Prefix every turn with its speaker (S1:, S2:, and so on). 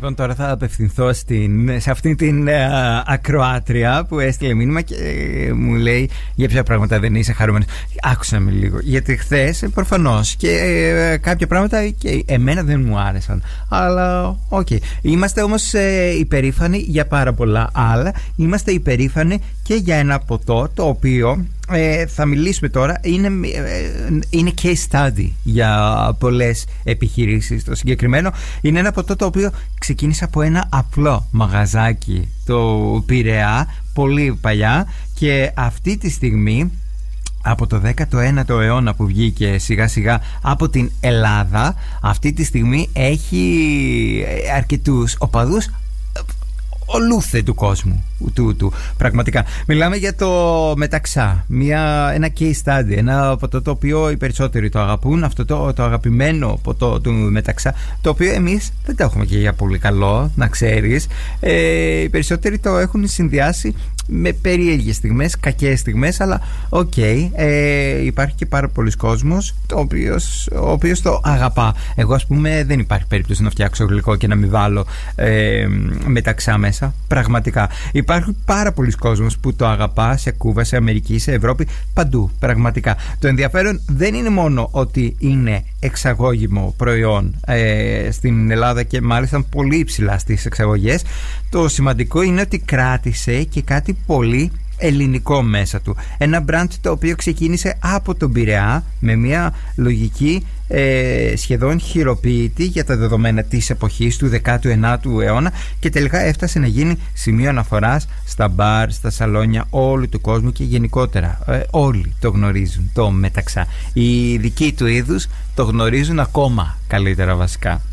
S1: Λοιπόν, τώρα θα απευθυνθώ σε αυτήν την ακροάτρια που έστειλε μήνυμα και μου λέει για ποια πράγματα δεν είσαι χαρούμενος. Άκουσα με λίγο. Γιατί χθες προφανώς και κάποια πράγματα και εμένα δεν μου άρεσαν. Αλλά okay. Είμαστε όμως υπερήφανοι για πάρα πολλά άλλα. Είμαστε υπερήφανοι και για ένα ποτό το οποίο θα μιλήσουμε τώρα. Είναι case study για πολλές επιχειρήσεις. Το συγκεκριμένο είναι ένα ποτό το οποίο ξεκίνησε από ένα απλό μαγαζάκι το Πειραιά πολύ παλιά και αυτή τη στιγμή από το 19ο αιώνα που βγήκε σιγά σιγά από την Ελλάδα, αυτή τη στιγμή έχει αρκετούς οπαδούς ολούθε του κόσμου του. Πραγματικά μιλάμε για το μεταξά, ένα case study, ένα ποτό το οποίο οι περισσότεροι το αγαπούν, αυτό το αγαπημένο ποτό του μεταξά, το οποίο εμείς δεν το έχουμε και για πολύ καλό, να ξέρεις. Οι περισσότεροι το έχουν συνδυάσει με περίεργες στιγμές, κακές στιγμές, αλλά υπάρχει και πάρα πολλοί κόσμος ο οποίος το αγαπά. Εγώ, ας πούμε, δεν υπάρχει περίπτωση να φτιάξω γλυκό και να μην βάλω μεταξά μέσα. Πραγματικά υπάρχουν πάρα πολλοί κόσμος που το αγαπά σε Κούβα, σε Αμερική, σε Ευρώπη, παντού. Πραγματικά το ενδιαφέρον δεν είναι μόνο ότι είναι εξαγώγημο προϊόν στην Ελλάδα και μάλιστα πολύ υψηλά στις εξαγωγές. Το σημαντικό είναι ότι κράτησε και κάτι πολύ ελληνικό μέσα του. Ένα brand το οποίο ξεκίνησε από τον Πειραιά με μια λογική σχεδόν χειροποίητη για τα δεδομένα της εποχής του 19ου αιώνα και τελικά έφτασε να γίνει σημείο αναφοράς στα μπαρ, στα σαλόνια όλου του κόσμου και γενικότερα όλοι το γνωρίζουν το μεταξά. Οι δικοί του είδους το γνωρίζουν ακόμα καλύτερα βασικά.